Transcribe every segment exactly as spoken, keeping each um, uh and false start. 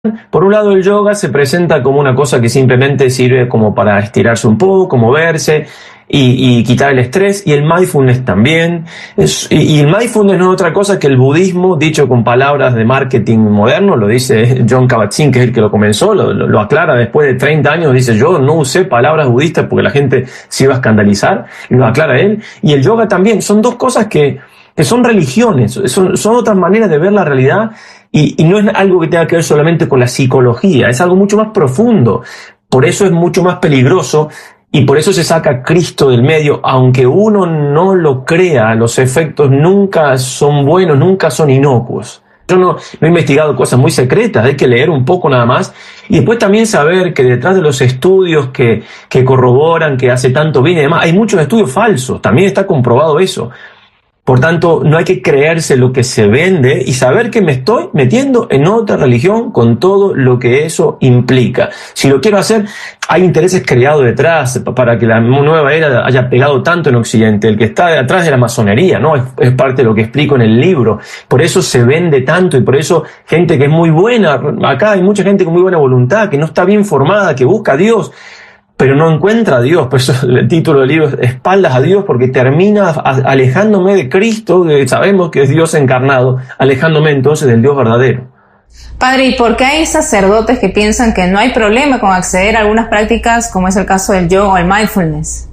Por un lado, el yoga se presenta como una cosa que simplemente sirve como para estirarse un poco, moverse y, y quitar el estrés, y el mindfulness también. Es, y, y el mindfulness no es otra cosa que el budismo, dicho con palabras de marketing moderno, lo dice Jon Kabat-Zinn, que es el que lo comenzó, lo, lo, lo aclara después de treinta años, dice: yo no usé palabras budistas porque la gente se iba a escandalizar, y lo aclara él. Y el yoga también, son dos cosas que, que son religiones, son, son otras maneras de ver la realidad. Y, y no es algo que tenga que ver solamente con la psicología, es algo mucho más profundo. Por eso es mucho más peligroso y por eso se saca a Cristo del medio. Aunque uno no lo crea, los efectos nunca son buenos, nunca son inocuos. Yo no, no he investigado cosas muy secretas, hay que leer un poco nada más. Y después también saber que detrás de los estudios que, que corroboran que hace tanto bien y demás, hay muchos estudios falsos, también está comprobado eso. Por tanto, no hay que creerse lo que se vende y saber que me estoy metiendo en otra religión con todo lo que eso implica. Si lo quiero hacer, hay intereses creados detrás para que la nueva era haya pegado tanto en Occidente. El que está detrás de la masonería, ¿no? Es, es parte de lo que explico en el libro. Por eso se vende tanto y por eso gente que es muy buena, acá hay mucha gente con muy buena voluntad, que no está bien formada, que busca a Dios, pero no encuentra a Dios. Por eso el título del libro es Espaldas a Dios, porque termina alejándome de Cristo, que sabemos que es Dios encarnado, alejándome entonces del Dios verdadero. Padre, ¿y por qué hay sacerdotes que piensan que no hay problema con acceder a algunas prácticas, como es el caso del yoga o el mindfulness?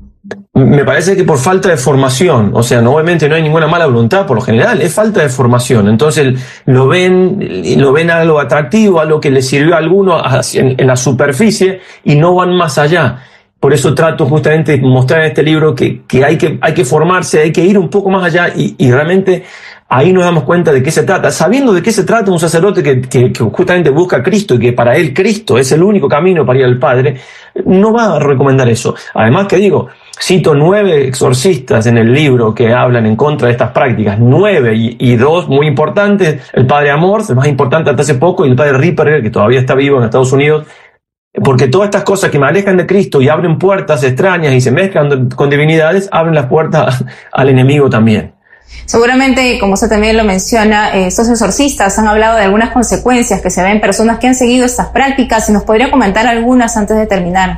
Me parece que por falta de formación, o sea, no, obviamente no hay ninguna mala voluntad por lo general, es falta de formación. Entonces lo ven, lo ven algo atractivo, algo que les sirvió a alguno en, en la superficie y no van más allá. Por eso trato justamente de mostrar en este libro que, que, hay que hay que formarse, hay que ir un poco más allá y, y realmente ahí nos damos cuenta de qué se trata. Sabiendo de qué se trata un sacerdote que, que, que justamente busca a Cristo y que para él Cristo es el único camino para ir al Padre, no va a recomendar eso. Además que digo, cito nueve exorcistas en el libro que hablan en contra de estas prácticas, nueve y, y dos muy importantes, el padre Amorth, el más importante hasta hace poco, y el padre Ripperger, que todavía está vivo en Estados Unidos, porque todas estas cosas que me alejan de Cristo y abren puertas extrañas y se mezclan con divinidades, abren las puertas al enemigo también. Seguramente, como usted también lo menciona, eh, estos exorcistas han hablado de algunas consecuencias que se ven en personas que han seguido estas prácticas. ¿Y nos podría comentar algunas antes de terminar?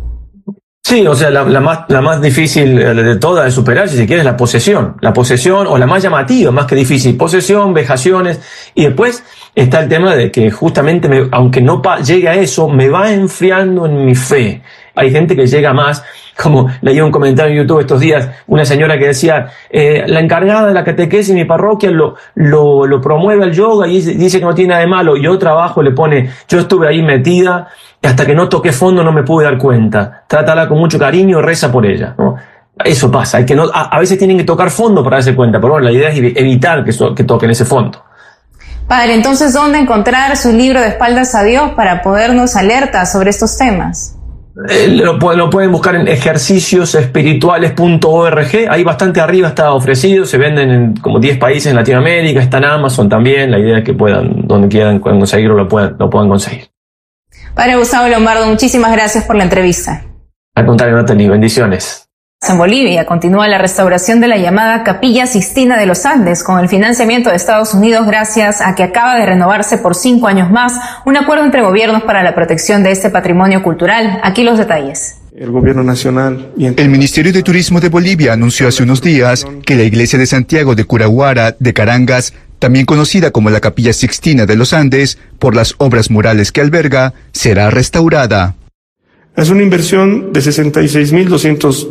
Sí, o sea, la, la, más, la más difícil de todas de superar, si se quiere, es la posesión. La posesión, o la más llamativa, más que difícil, posesión, vejaciones. Y después está el tema de que justamente, me, aunque no pa- llegue a eso, me va enfriando en mi fe. Hay gente que llega más, como leí un comentario en YouTube estos días, una señora que decía, eh, la encargada de la catequesis en mi parroquia lo, lo, lo promueve al yoga y dice, dice que no tiene nada de malo. Y otro abajo le pone, yo estuve ahí metida y hasta que no toqué fondo no me pude dar cuenta. Trátala con mucho cariño y reza por ella, ¿no? Eso pasa, hay que no, a, a veces tienen que tocar fondo para darse cuenta, pero bueno, la idea es evitar que, so, que toquen ese fondo. Padre, entonces, ¿dónde encontrar su libro de Espaldas a Dios para podernos alertar sobre estos temas? Eh, lo, lo pueden buscar en ejercicios espirituales punto org, ahí bastante arriba está ofrecido, se venden en como diez países en Latinoamérica, está en Amazon también, la idea es que puedan, donde quieran conseguirlo, lo puedan, lo puedan conseguir. Padre Gustavo Lombardo, muchísimas gracias por la entrevista. Al contrario, Natalie, bendiciones. En Bolivia continúa la restauración de la llamada Capilla Sixtina de los Andes con el financiamiento de Estados Unidos gracias a que acaba de renovarse por cinco años más un acuerdo entre gobiernos para la protección de este patrimonio cultural. Aquí los detalles. El gobierno nacional y el Ministerio de Turismo de Bolivia anunció hace unos días que la iglesia de Santiago de Curaguara de Carangas, también conocida como la Capilla Sixtina de los Andes, por las obras murales que alberga, será restaurada. Es una inversión de sesenta y seis mil doscientos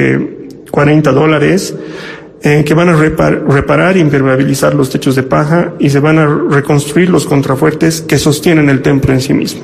cuarenta dólares eh, que van a repar, reparar y impermeabilizar los techos de paja y se van a reconstruir los contrafuertes que sostienen el templo en sí mismo.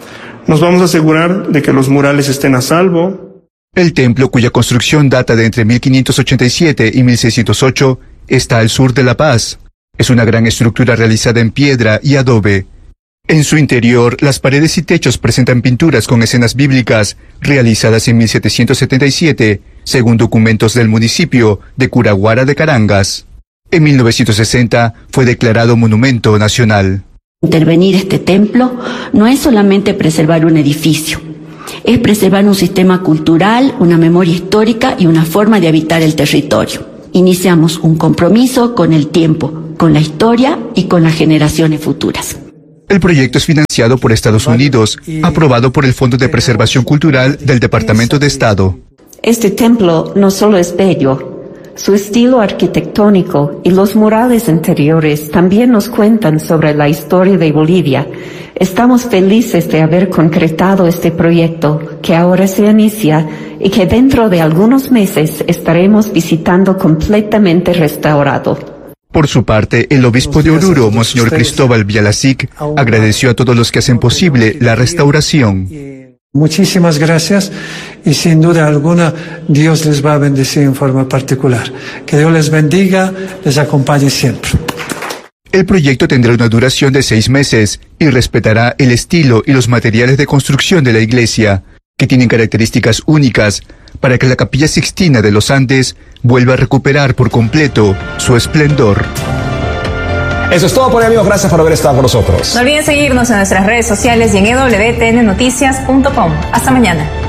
Nos vamos a asegurar de que los murales estén a salvo. El templo, cuya construcción data de entre mil quinientos ochenta y siete y mil seiscientos ocho, está al sur de La Paz. Es una gran estructura realizada en piedra y adobe. En su interior, las paredes y techos presentan pinturas con escenas bíblicas realizadas en mil setecientos setenta y siete, según documentos del municipio de Curaguara de Carangas. En mil novecientos sesenta fue declarado monumento nacional. Intervenir este templo no es solamente preservar un edificio, es preservar un sistema cultural, una memoria histórica y una forma de habitar el territorio. Iniciamos un compromiso con el tiempo, con la historia y con las generaciones futuras. El proyecto es financiado por Estados Unidos, aprobado por el Fondo de Preservación Cultural del Departamento de Estado. Este templo no solo es bello, su estilo arquitectónico y los murales interiores también nos cuentan sobre la historia de Bolivia. Estamos felices de haber concretado este proyecto que ahora se inicia y que dentro de algunos meses estaremos visitando completamente restaurado. Por su parte, el obispo de Oruro, Monseñor Cristóbal Villalacik, agradeció a todos los que hacen posible la restauración. Muchísimas gracias y sin duda alguna Dios les va a bendecir en forma particular. Que Dios les bendiga, les acompañe siempre. El proyecto tendrá una duración de seis meses y respetará el estilo y los materiales de construcción de la iglesia, que tienen características únicas, para que la Capilla Sixtina de los Andes vuelva a recuperar por completo su esplendor. Eso es todo por hoy, amigos. Gracias por haber estado con nosotros. No olviden seguirnos en nuestras redes sociales y en e w t n noticias punto com. Hasta mañana.